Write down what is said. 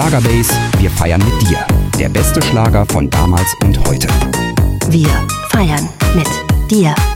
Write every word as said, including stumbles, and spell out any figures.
Schlagerbase, wir feiern mit dir. Der beste Schlager von damals und heute. Wir feiern mit dir.